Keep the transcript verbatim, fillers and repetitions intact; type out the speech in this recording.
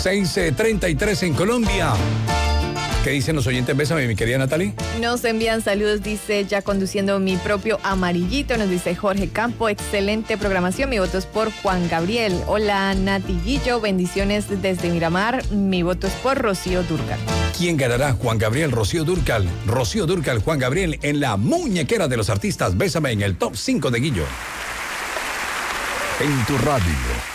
seis treinta y tres en Colombia. ¿Qué dicen los oyentes? Bésame, mi querida Natalie. Nos envían saludos, dice, ya conduciendo mi propio amarillito, nos dice Jorge Campo, excelente programación, mi voto es por Juan Gabriel. Hola, Natiguillo, bendiciones desde Miramar, mi voto es por Rocío Dúrcal. ¿Quién ganará? Juan Gabriel, Rocío Dúrcal. Rocío Dúrcal, Juan Gabriel en la muñequera de los artistas. Bésame en el top cinco de Guillo. En tu radio.